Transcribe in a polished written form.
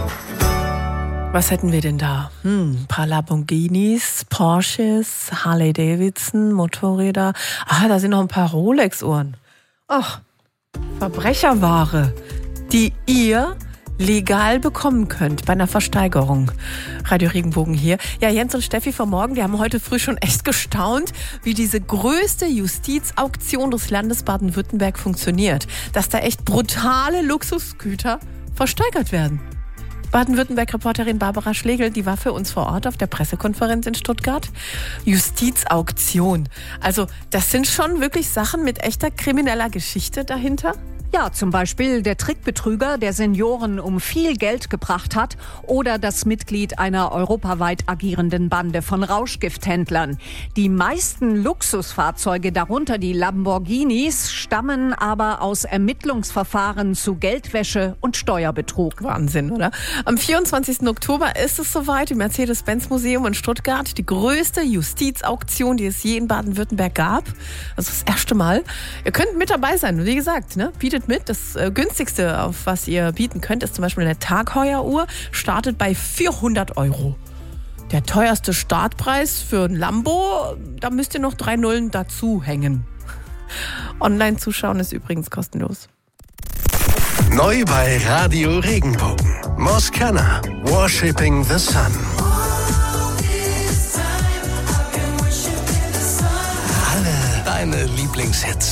Was hätten wir denn da? Ein paar Lamborghinis, Porsches, Harley Davidson, Motorräder. Da sind noch ein paar Rolex-Uhren. Ach, Verbrecherware, die ihr legal bekommen könnt bei einer Versteigerung. Radio Regenbogen hier. Ja, Jens und Steffi vom Morgen, wir haben heute früh schon echt gestaunt, wie diese größte Justizauktion des Landes Baden-Württemberg funktioniert. Dass da echt brutale Luxusgüter versteigert werden. Baden-Württemberg-Reporterin Barbara Schlegel, die war für uns vor Ort auf der Pressekonferenz in Stuttgart. Justizauktion. Also das sind schon wirklich Sachen mit echter krimineller Geschichte dahinter? Ja, zum Beispiel der Trickbetrüger, der Senioren um viel Geld gebracht hat, oder das Mitglied einer europaweit agierenden Bande von Rauschgifthändlern. Die meisten Luxusfahrzeuge, darunter die Lamborghinis, stammen aber aus Ermittlungsverfahren zu Geldwäsche und Steuerbetrug. Wahnsinn, oder? Am 24. Oktober ist es soweit, im Mercedes-Benz-Museum in Stuttgart, die größte Justizauktion, die es je in Baden-Württemberg gab. Also das erste Mal. Ihr könnt mit dabei sein, wie gesagt, ne? Bietet mit. Das günstigste, auf was ihr bieten könnt, ist zum Beispiel eine Tagheueruhr. Startet bei 400 €. Der teuerste Startpreis für ein Lambo, da müsst ihr noch 3 Nullen dazu hängen. Online zuschauen ist übrigens kostenlos. Neu bei Radio Regenbogen. Moskana, Worshipping the Sun. Alle deine Lieblingshits.